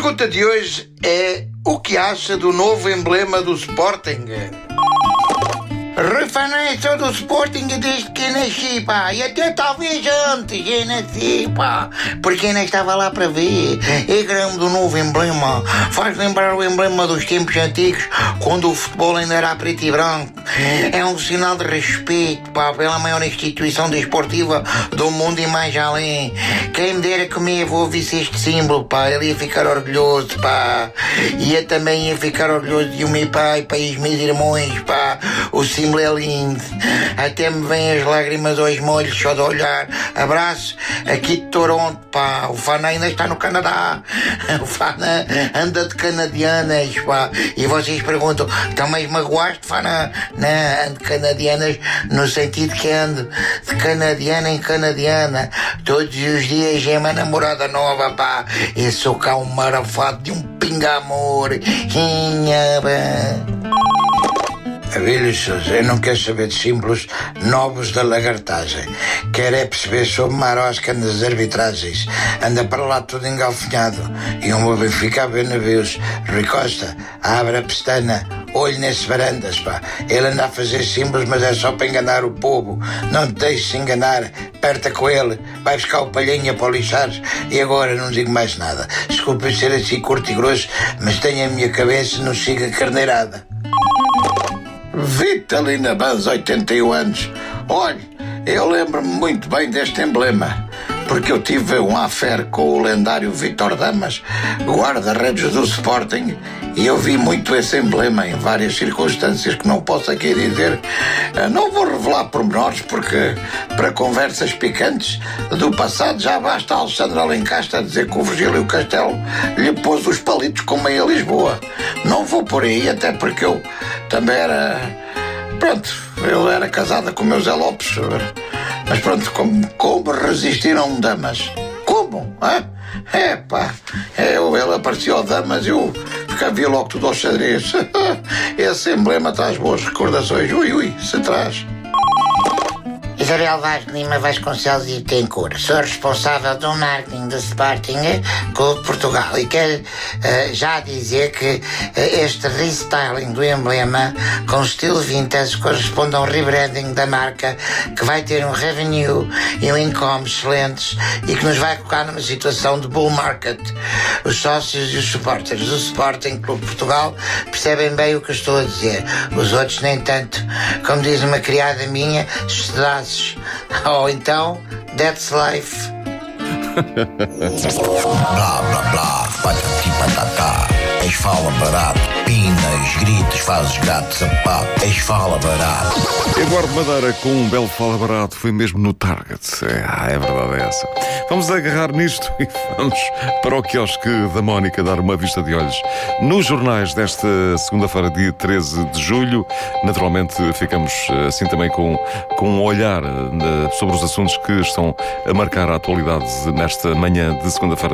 pergunta de hoje é: o que acha do novo emblema do Sporting? Rui, sou do Sporting desde que nasci, pá. E até talvez antes de nasci, pá. Porque ainda estava lá para ver. É grande do novo emblema. Faz lembrar o emblema dos tempos antigos, quando o futebol ainda era preto e branco. É um sinal de respeito, pá, pela maior instituição desportiva do mundo e mais além. Quem me dera que me avô visse este símbolo, pá. Ele ia ficar orgulhoso, pá. E eu também ia ficar orgulhoso de o meu pai, pá, e os meus irmãos, pá. O símbolo é lindo, até me vêm as lágrimas aos molhos só de olhar. Abraço aqui de Toronto, pá. O Fana ainda está no Canadá. O Fana anda de canadianas, pá. E vocês perguntam: então, mas magoaste, Fana? Não, ando de canadianas no sentido que ando de canadiana em canadiana. Todos os dias é uma namorada nova, pá. Eu sou cá um marafado de um pinga-amor. Abílio Sousa, eu não quero saber de símbolos novos da lagartagem. Quero é perceber sobre Marosca nas arbitragens. Anda para lá tudo engalfinhado. E um Benfica a ver navios. Rui Costa, abre a pestana, olho nesses varandas, pá. Ele anda a fazer símbolos, mas é só para enganar o povo. Não te deixes enganar. Aperta com ele, vai buscar o palhinha para o lixares. E agora não digo mais nada. Desculpe ser assim curto e grosso, mas tenho a minha cabeça, não siga carneirada. Vitalina Banz, 81 anos. Olha, eu lembro-me muito bem deste emblema, porque eu tive um affair com o lendário Vítor Damas, guarda-redes do Sporting, e eu vi muito esse emblema em várias circunstâncias que não posso aqui dizer. Não vou revelar pormenores, porque para conversas picantes do passado já basta a Alexandra Alencastre dizer que o Virgílio Castelo lhe pôs os palitos como em Lisboa. Não vou por aí, até porque eu também era... Pronto, eu era casada com o meu Zé Lopes. Mas pronto, como resistir a um Damas? Como? Pá, ele apareceu ao Damas e eu vi logo tudo aos xadrez. Esse emblema traz boas recordações. Ui, se traz. Isabel Vaz de Lima Vasconcelos e Tencourt. Sou responsável do marketing do Sporting Clube de Portugal e quero já dizer que este restyling do emblema com estilo vintage corresponde a um rebranding da marca que vai ter um revenue e um income excelentes e que nos vai colocar numa situação de bull market. Os sócios e os supporters do Sporting Clube de Portugal percebem bem o que eu estou a dizer. Os outros nem tanto. Como diz uma criada minha, estudados. Ou então, that's life. Blá, blá, blá, patati patatá. Fala barato, pinas, gritos, fazes gato, sapato. Fala barato. Eduardo Madeira com um belo fala barato. Foi mesmo no Target. É verdade, é essa. Vamos agarrar nisto e vamos para o quiosque da Mónica dar uma vista de olhos nos jornais desta segunda-feira, dia 13 de julho. Naturalmente ficamos assim também com um olhar sobre os assuntos que estão a marcar a atualidade nesta manhã de segunda-feira